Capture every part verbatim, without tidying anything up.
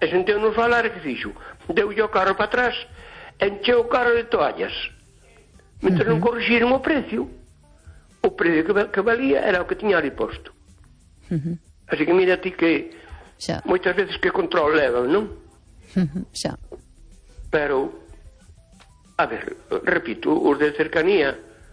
E senteu-nos falar e que fixo? Deu-lle o carro para atrás, encheu o carro de toallas. Mentre uh -huh. non corrixiron o precio. O precio que, que valía era o que tiña ali posto. Uh -huh. Así que mira ti que xa. Moitas veces que control levan, non? Uh -huh. Xa. Pero, a ver, repito, os de cercanía,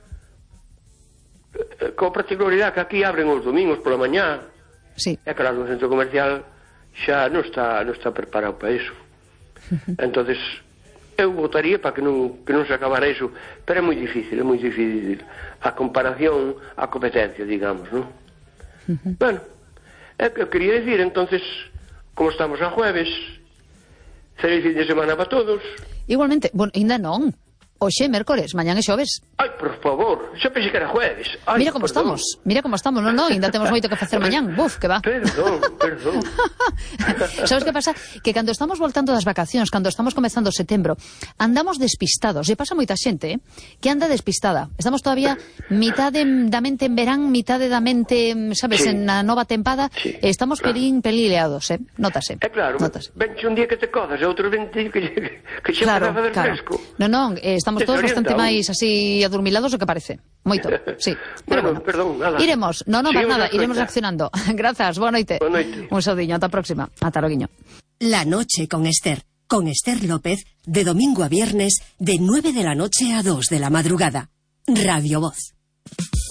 con particularidade que aquí abren os domingos pola mañá. Sí. É claro, o centro comercial xa non está non está preparado para iso. Entonces eu votaría para que non que non se acabara iso, pero é moi difícil, é moi difícil a comparación, a competencia, digamos, non? Bueno, é que eu quería decir, entonces, como estamos a jueves, feliz fin de semana para todos. Igualmente, bueno, ainda non. Hoxe, mércores, mañán e xoves. Ai, por favor, xa pensei que era jueves. Ai, mira como perdón. estamos, mira como estamos. Non, non, ainda temos moito que facer mañán. Buf, que va. Perdón, perdón. Sabes que pasa? Que cando estamos voltando das vacacións, cando estamos comezando setembro, andamos despistados. E pasa moita xente, eh, que anda despistada. Estamos todavía mitade da mente en verán, mitade da mente, sabes, sí. en a nova tempada. Sí, e estamos claro. pelín, pelileados, eh? Notase. É claro, Notase. venche un día que te codas, e outro vente que, que xe claro, empezas a ver claro. fresco. Non, non, eh, estamos todos bastante máis así adormilados do que parece. Moito, sí. Pero bueno, bueno, perdón, nada. Iremos, no, no, para nada, iremos reaccionando. Grazas, boa noite. Boa noite. Un saudiño, ata a próxima. Ata loguiño. La noche con Esther, con Esther López, de domingo a viernes, de nueve de la noche a dos de la madrugada. Radio Voz.